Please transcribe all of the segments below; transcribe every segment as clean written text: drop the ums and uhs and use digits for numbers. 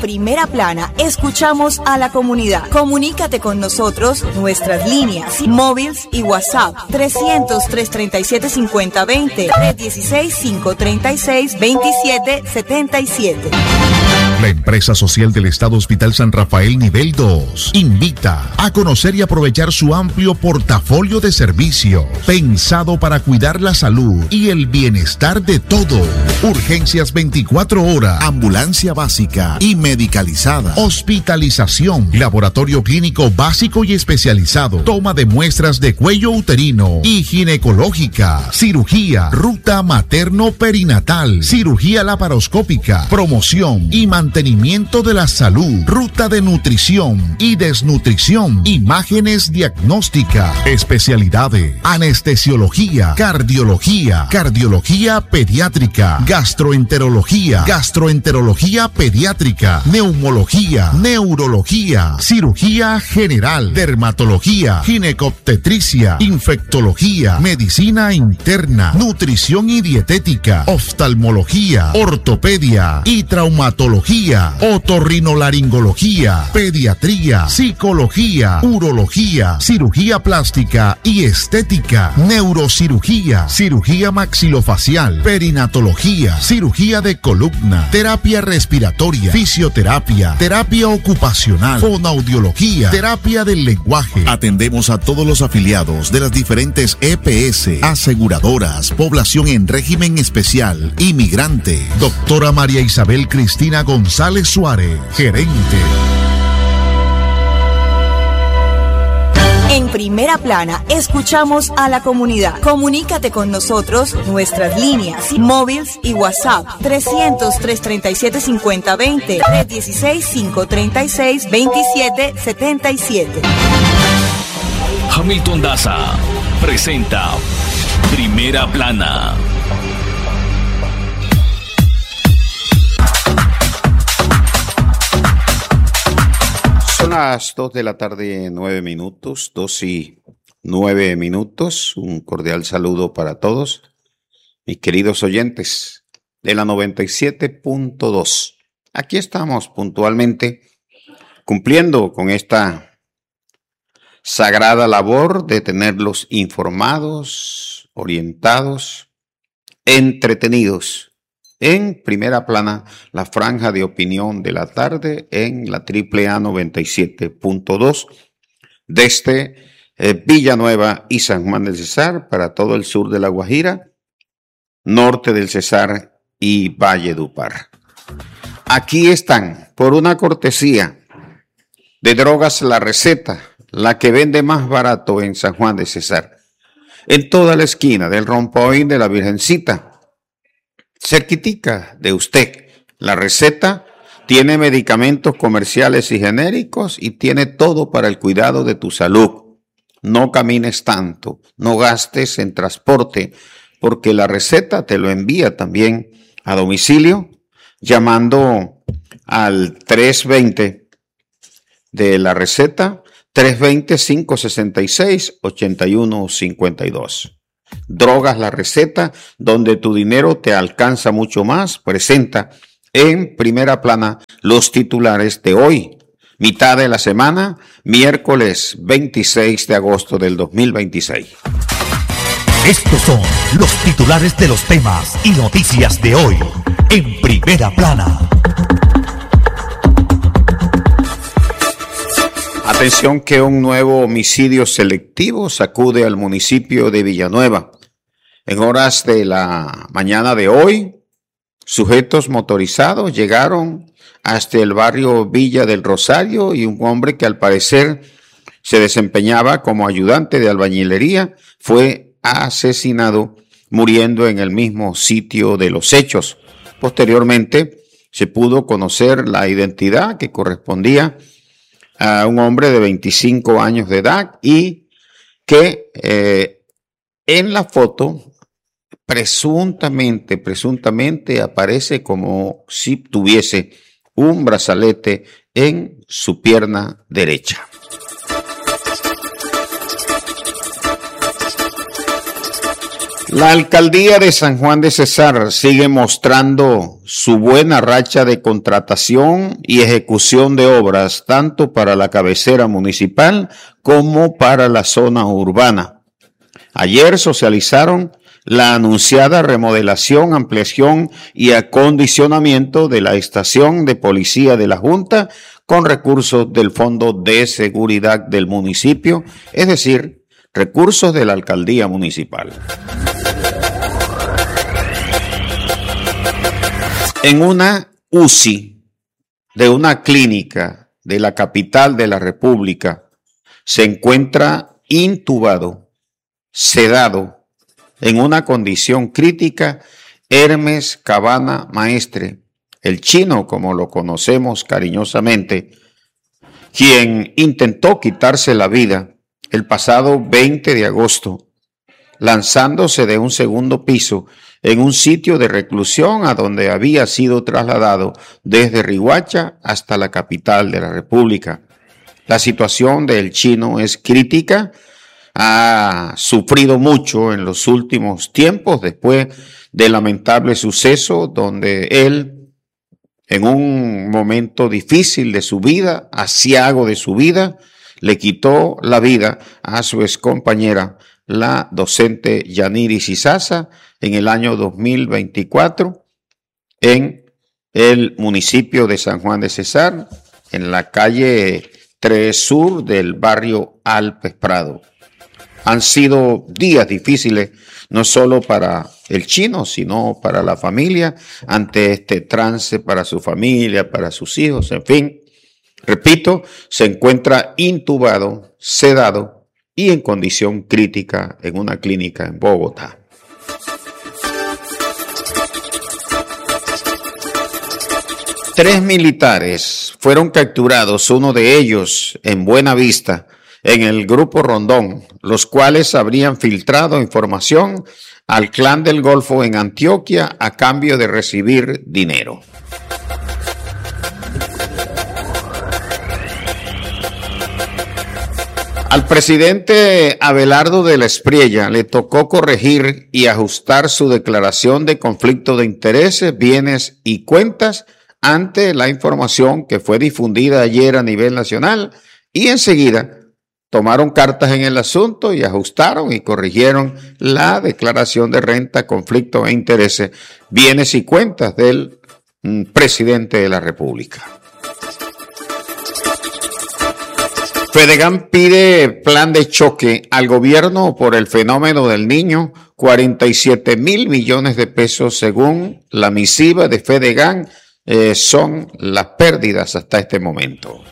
Primera Plana, escuchamos a la comunidad. Comunícate con nosotros, nuestras líneas, móviles y WhatsApp 300-337-5020, 316-536-2777. La empresa social del Estado Hospital San Rafael Nivel 2 invita a conocer y aprovechar su amplio portafolio de servicios pensado para cuidar la salud y el bienestar de todos. Urgencias 24 horas, ambulancia básica y medicalizada, hospitalización, laboratorio clínico básico y especializado, toma de muestras de cuello uterino y ginecológica, cirugía, ruta materno-perinatal, cirugía laparoscópica, promoción y mantenimiento de la salud, ruta de nutrición y desnutrición, imágenes diagnósticas, especialidades, anestesiología, cardiología, cardiología pediátrica, gastroenterología, gastroenterología pediátrica, neumología, neurología, cirugía general, dermatología, ginecobstetricia, infectología, medicina interna, nutrición y dietética, oftalmología, ortopedia y traumatología, otorrinolaringología, pediatría, psicología, urología, cirugía plástica y estética, neurocirugía, cirugía maxilofacial, perinatología, cirugía de columna, terapia respiratoria, fisioterapia, terapia ocupacional, fonoaudiología, terapia del lenguaje. Atendemos a todos los afiliados de las diferentes EPS, aseguradoras, población en régimen especial, inmigrante. Doctora María Isabel Cristina González Suárez, gerente. En Primera Plana, escuchamos a la comunidad. Comunícate con nosotros, nuestras líneas, móviles y WhatsApp 300-337-5020, 316-536-2777. Hamilton Daza presenta Primera Plana. Son las 2 de la tarde, 9 minutos, 2:09. Un cordial saludo para todos, mis queridos oyentes de la 97.2. Aquí estamos puntualmente cumpliendo con esta sagrada labor de tenerlos informados, orientados, entretenidos. En Primera Plana, la franja de opinión de la tarde en la AAA 97.2 desde Villanueva y San Juan del Cesar para todo el sur de La Guajira, norte del Cesar y Valledupar. Aquí están, por una cortesía de Drogas La Receta, la que vende más barato en San Juan del Cesar, en toda la esquina del Rompoín de la Virgencita. Cerquitica de usted, La Receta tiene medicamentos comerciales y genéricos y tiene todo para el cuidado de tu salud. No camines tanto, no gastes en transporte, porque La Receta te lo envía también a domicilio llamando al 320 de La Receta, 320-566-8152. Drogas La Receta, donde tu dinero te alcanza mucho más, presenta en Primera Plana los titulares de hoy, mitad de la semana, miércoles 26 de agosto del 2026. Estos son los titulares de los temas y noticias de hoy en Primera Plana. Atención que un nuevo homicidio selectivo sacude al municipio de Villanueva. En horas de la mañana de hoy, sujetos motorizados llegaron hasta el barrio Villa del Rosario y un hombre que al parecer se desempeñaba como ayudante de albañilería fue asesinado, muriendo en el mismo sitio de los hechos. Posteriormente se pudo conocer la identidad que correspondía a un hombre de 25 años de edad y que en la foto presuntamente aparece como si tuviese un brazalete en su pierna derecha. La alcaldía de San Juan de Cesar sigue mostrando su buena racha de contratación y ejecución de obras, tanto para la cabecera municipal como para la zona urbana. Ayer socializaron la anunciada remodelación, ampliación y acondicionamiento de la estación de policía de la Junta con recursos del Fondo de Seguridad del municipio, es decir, recursos de la alcaldía municipal. En una UCI de una clínica de la capital de la República se encuentra intubado, sedado, en una condición crítica, Hermes Cabana Maestre, el chino como lo conocemos cariñosamente, quien intentó quitarse la vida el pasado 20 de agosto, lanzándose de un segundo piso en un sitio de reclusión a donde había sido trasladado desde Riohacha hasta la capital de la República. La situación del chino es crítica, ha sufrido mucho en los últimos tiempos después del lamentable suceso donde él, en un momento difícil de su vida, aciago de su vida, le quitó la vida a su excompañera, la docente Yaniris Isaza, en el año 2024, en el municipio de San Juan de Cesar, en la calle 3 Sur del barrio Alpes Prado. Han sido días difíciles, no solo para el chino, sino para la familia, ante este trance para su familia, para sus hijos, en fin. Repito, se encuentra intubado, sedado y en condición crítica en una clínica en Bogotá. Tres militares fueron capturados, uno de ellos en Buenavista, en el Grupo Rondón, los cuales habrían filtrado información al Clan del Golfo en Antioquia a cambio de recibir dinero. Al presidente Abelardo de la Espriella le tocó corregir y ajustar su declaración de conflicto de intereses, bienes y cuentas ante la información que fue difundida ayer a nivel nacional y enseguida tomaron cartas en el asunto y ajustaron y corrigieron la declaración de renta, conflicto de intereses, bienes y cuentas del presidente de la República. Fedegan pide plan de choque al gobierno por el fenómeno del Niño, 47,000 millones de pesos según la misiva de Fedegan, son las pérdidas hasta este momento.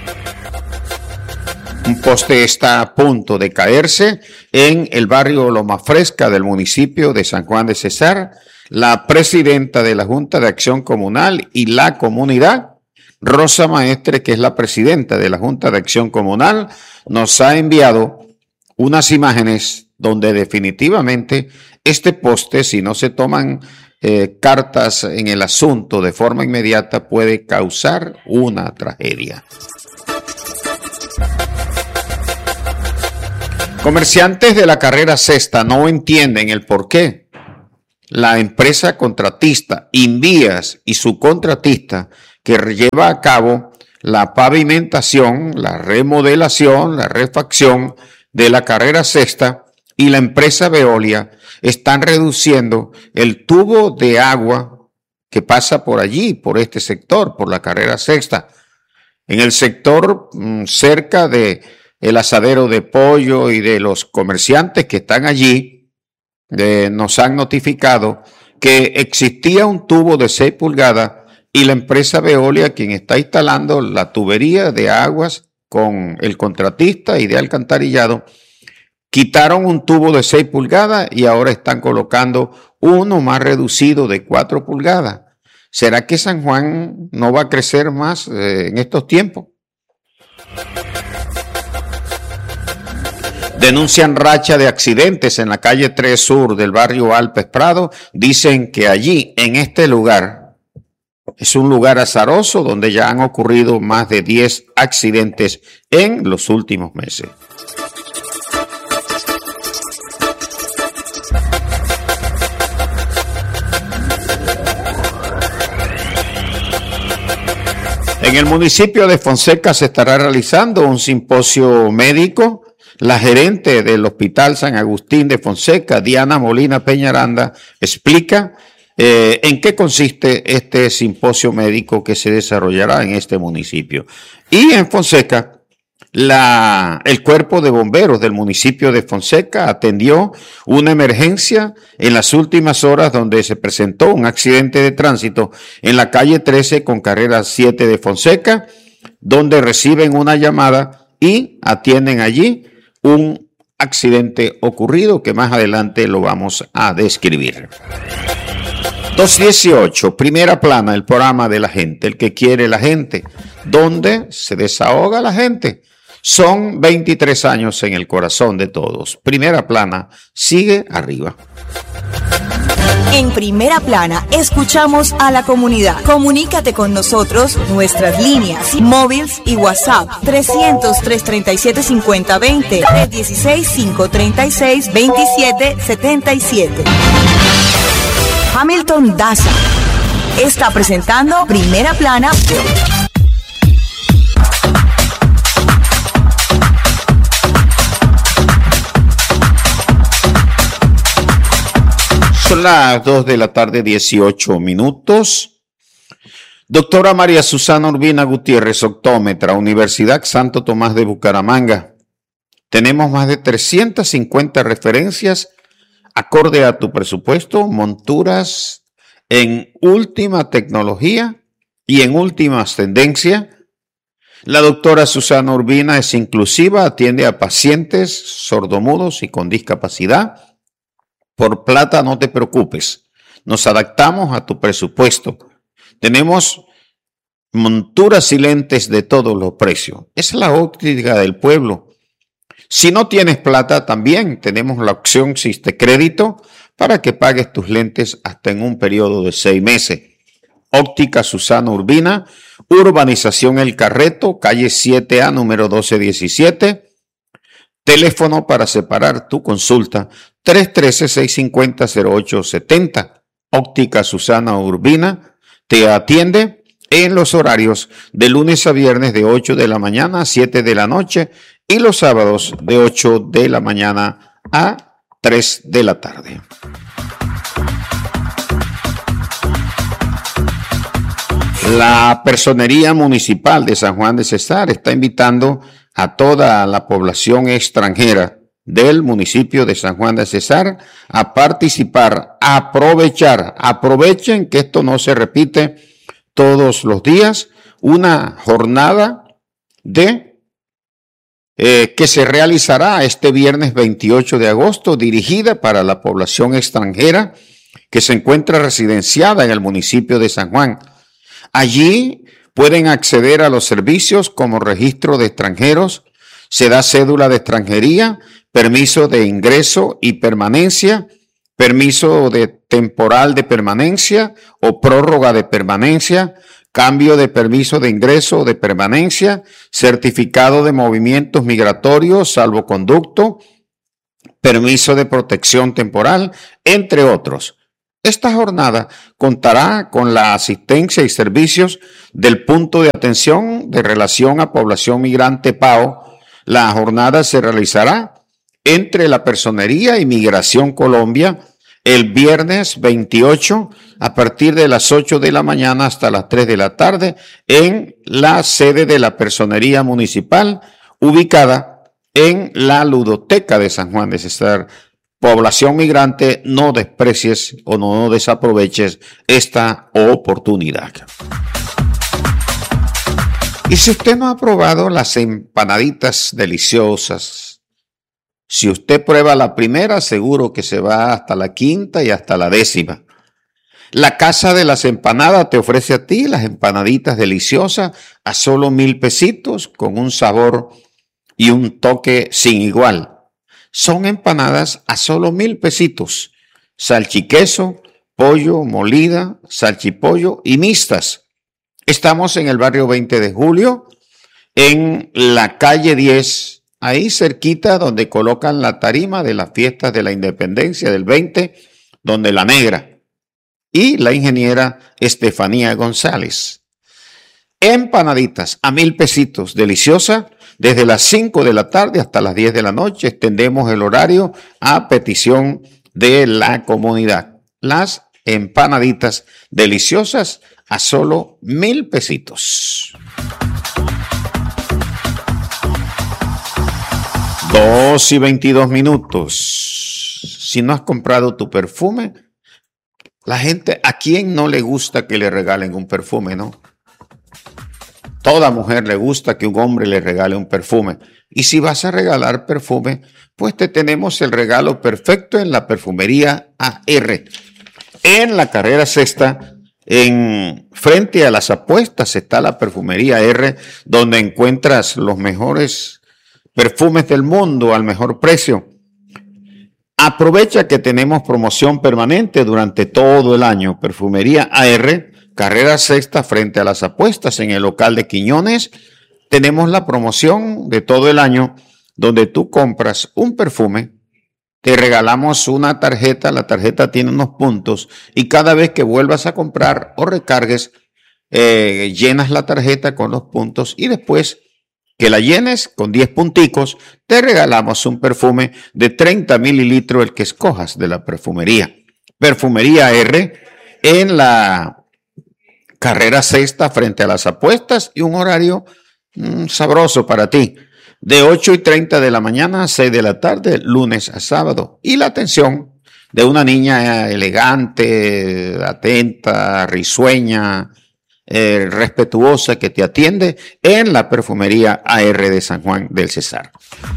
Un poste está a punto de caerse en el barrio Loma Fresca del municipio de San Juan de Cesar. La presidenta de la Junta de Acción Comunal y la comunidad, Rosa Maestre, que es la presidenta de la Junta de Acción Comunal, nos ha enviado unas imágenes donde definitivamente este poste, si no se toman cartas en el asunto de forma inmediata, puede causar una tragedia. Comerciantes de la carrera sexta no entienden el por qué la empresa contratista Invías y su contratista que lleva a cabo la pavimentación, la remodelación, la refacción de la carrera sexta y la empresa Veolia están reduciendo el tubo de agua que pasa por allí, por este sector, por la carrera sexta. En el sector cerca de el asadero de pollo y de los comerciantes que están allí, nos han notificado que existía un tubo de 6 pulgadas y la empresa Veolia, quien está instalando la tubería de aguas con el contratista y de alcantarillado, quitaron un tubo de 6 pulgadas y ahora están colocando uno más reducido de 4 pulgadas. ¿Será que San Juan no va a crecer más en estos tiempos? Denuncian racha de accidentes en la calle 3 Sur del barrio Alpes Prado. Dicen que allí, en este lugar, es un lugar azaroso donde ya han ocurrido más de 10 accidentes en los últimos meses. En el municipio de Fonseca se estará realizando un simposio médico. La gerente del Hospital San Agustín de Fonseca, Diana Molina Peñaranda, explica en qué consiste este simposio médico que se desarrollará en este municipio. Y en Fonseca, el cuerpo de bomberos del municipio de Fonseca atendió una emergencia en las últimas horas donde se presentó un accidente de tránsito en la calle 13 con carrera 7 de Fonseca, donde reciben una llamada y atienden allí un accidente ocurrido que más adelante lo vamos a describir. 218, Primera Plana, el programa de la gente, el que quiere la gente, donde se desahoga la gente. Son 23 años en el corazón de todos. Primera Plana sigue arriba. En Primera Plana escuchamos a la comunidad. Comunícate con nosotros, nuestras líneas, móviles y WhatsApp 300-337-5020, 316-536-2777. Hamilton Daza está presentando Primera Plana. Son las 2 de la tarde, 18 minutos. Doctora María Susana Urbina Gutiérrez, optómetra, Universidad Santo Tomás de Bucaramanga. Tenemos más de 350 referencias acorde a tu presupuesto, monturas en última tecnología y en últimas tendencias. La doctora Susana Urbina es inclusiva, atiende a pacientes sordomudos y con discapacidad. Por plata no te preocupes, nos adaptamos a tu presupuesto. Tenemos monturas y lentes de todos los precios. Es la óptica del pueblo. Si no tienes plata, también tenemos la opción Siste Crédito para que pagues tus lentes hasta en un periodo de 6 meses. Óptica Susana Urbina, Urbanización El Carreto, calle 7A, número 1217. Teléfono para separar tu consulta, 313-650-0870. Óptica Susana Urbina te atiende en los horarios de lunes a viernes de 8 de la mañana a 7 de la noche y los sábados de 8 de la mañana a 3 de la tarde. La Personería Municipal de San Juan de Cesar está invitando a toda la población extranjera del municipio de San Juan de Cesar a participar, a aprovechar. Aprovechen que esto no se repite todos los días. Una jornada que se realizará este viernes 28 de agosto, dirigida para la población extranjera que se encuentra residenciada en el municipio de San Juan. Allí pueden acceder a los servicios como registro de extranjeros, se da cédula de extranjería, permiso de ingreso y permanencia, permiso de temporal de permanencia o prórroga de permanencia, cambio de permiso de ingreso o de permanencia, certificado de movimientos migratorios, salvoconducto, permiso de protección temporal, entre otros. Esta jornada contará con la asistencia y servicios del Punto de Atención de Relación a Población Migrante PAO. La jornada se realizará entre la Personería y Migración Colombia el viernes 28 a partir de las 8 de la mañana hasta las 3 de la tarde en la sede de la Personería Municipal ubicada en la Ludoteca de San Juan de Cesar. Población migrante, no desprecies o no desaproveches esta oportunidad. Y si usted no ha probado las empanaditas deliciosas, si usted prueba la primera, seguro que se va hasta la quinta y hasta la 10ª. La Casa de las Empanadas te ofrece a ti las empanaditas deliciosas a solo 1,000 pesitos con un sabor y un toque sin igual. Son empanadas a solo 1,000 pesitos, salchiqueso, pollo, molida, salchipollo y mixtas. Estamos en el barrio 20 de Julio, en la calle 10, ahí cerquita donde colocan la tarima de las fiestas de la independencia del 20, donde la negra y la ingeniera Estefanía González. Empanaditas a 1,000 pesitos, deliciosa, desde las 5 de la tarde hasta las 10 de la noche. Extendemos el horario a petición de la comunidad. Las empanaditas deliciosas a solo 1,000 pesitos. 2:22. Si no has comprado tu perfume, la gente, ¿a quién no le gusta que le regalen un perfume, no? Toda mujer le gusta que un hombre le regale un perfume. Y si vas a regalar perfume, pues te tenemos el regalo perfecto en la perfumería AR. En la carrera sexta, frente a las apuestas, está la perfumería AR, donde encuentras los mejores perfumes del mundo al mejor precio. Aprovecha que tenemos promoción permanente durante todo el año. Perfumería AR, carrera sexta frente a las apuestas en el local de Quiñones. Tenemos la promoción de todo el año donde tú compras un perfume, te regalamos una tarjeta, la tarjeta tiene unos puntos y cada vez que vuelvas a comprar o recargues, llenas la tarjeta con los puntos y después que la llenes con 10 punticos, te regalamos un perfume de 30 mililitros, el que escojas de la perfumería. Perfumería R en la carrera sexta frente a las apuestas y un horario sabroso para ti. De 8:30 de la mañana a 6 de la tarde, lunes a sábado. Y la atención de una niña elegante, atenta, risueña, respetuosa que te atiende en la perfumería AR de San Juan del Cesar.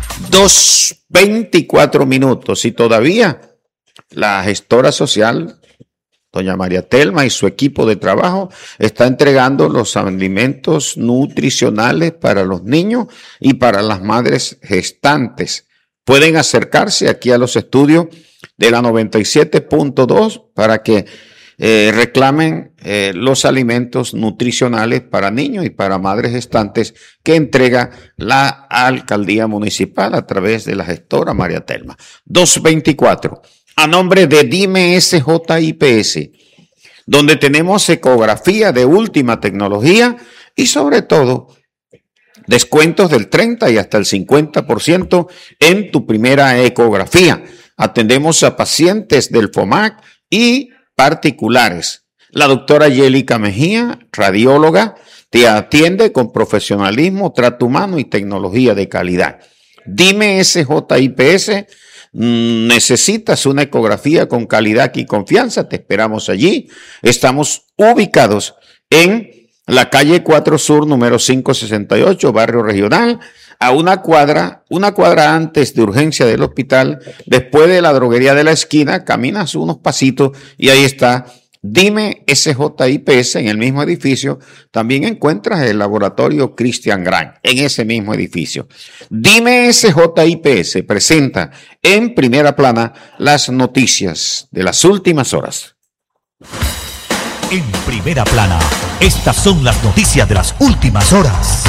2:24. Y todavía la gestora social, doña María Telma y su equipo de trabajo está entregando los alimentos nutricionales para los niños y para las madres gestantes. Pueden acercarse aquí a los estudios de la 97.2 para que reclamen los alimentos nutricionales para niños y para madres gestantes que entrega la alcaldía municipal a través de la gestora María Telma. 2:24. A nombre de Dime SJIPS, donde tenemos ecografía de última tecnología y sobre todo descuentos del 30 y hasta el 50% en tu primera ecografía. Atendemos a pacientes del FOMAC y particulares. La doctora Yélica Mejía, radióloga, te atiende con profesionalismo, trato humano y tecnología de calidad. Dime SJIPS. ¿Necesitas una ecografía con calidad y confianza? Te esperamos allí. Estamos ubicados en la calle 4 Sur, número 568, barrio regional, a una cuadra antes de urgencia del hospital, después de la droguería de la esquina, caminas unos pasitos y ahí está Dime SJIPS en el mismo edificio. También encuentras el laboratorio Christian Grant en ese mismo edificio. Dime SJIPS presenta en primera plana las noticias de las últimas horas. En primera plana, estas son las noticias de las últimas horas.